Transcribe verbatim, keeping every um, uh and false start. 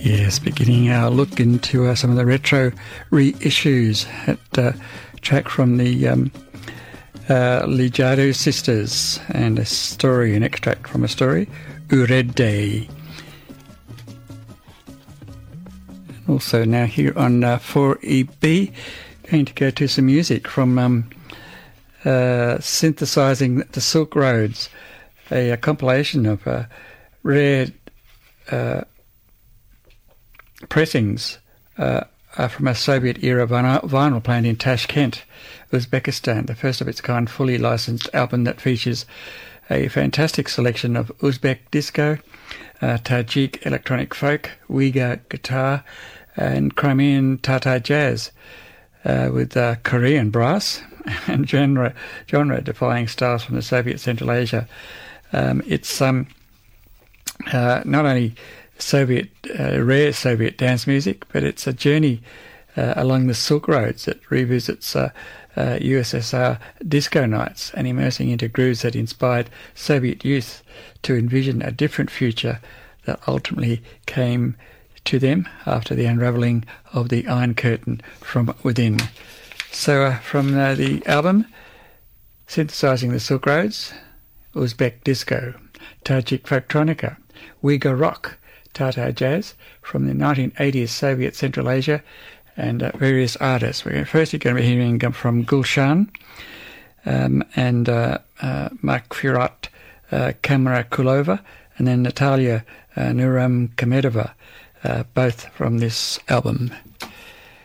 Yes, beginning our look into uh, some of the retro reissues. That uh, track from the um, uh, Lijado Sisters, and a story, an extract from a story, Urede. Also now here on uh, four E B, going to go to some music from um, uh, Synthesizing the Silk Roads, a, a compilation of uh, rare uh, pressings uh, are from a Soviet-era vinyl, vinyl plant in Tashkent, Uzbekistan, the first of its kind fully licensed album that features a fantastic selection of Uzbek disco, uh, Tajik electronic folk, Uyghur guitar, and Crimean Tatar jazz, uh, with uh, Korean brass and genre, genre-defying styles from the Soviet Central Asia. Um, it's um, uh, not only Soviet, uh, rare Soviet dance music, but it's a journey uh, along the Silk Roads that revisits uh, uh, U S S R disco nights and immersing into grooves that inspired Soviet youth to envision a different future that ultimately came to them after the unravelling of the Iron Curtain from within. So uh, from uh, the album Synthesizing the Silk Roads, Uzbek disco, Tajik folktronica, Uyghur rock, Tatar jazz from the nineteen eighties Soviet Central Asia, and uh, various artists. We're firstly going to be hearing from Gulshan um, and uh, uh, Makhfirat uh, Kamarakulova, and then Natalia uh, Nuram Kamedova, uh, both from this album.